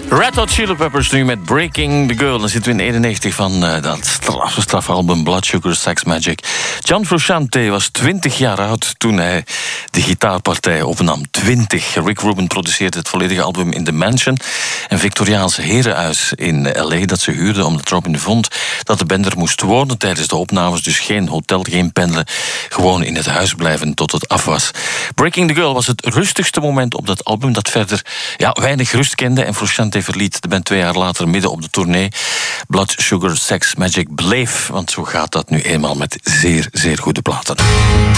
Red Hot Chili Peppers nu met Breaking the Girl. Dan zitten we in 91 van dat strafalbum Blood Sugar Sex Magik. John Frusciante was 20 jaar oud toen hij de gitaarpartij opnam. 20. Rick Rubin produceerde het volledige album in The Mansion, een Victoriaans herenhuis in L.A. dat ze huurden omdat Robin vond dat de band er moest wonen tijdens de opnames. Dus geen hotel, geen pendelen. Gewoon in het huis blijven tot het af was. Breaking the Girl was het rustigste moment op dat album dat verder weinig rust kende. En Frusciante verliet de band 2 jaar later midden op de tournee. Blood Sugar Sex Magik bleef, want zo gaat dat nu eenmaal met zeer, zeer goede platen.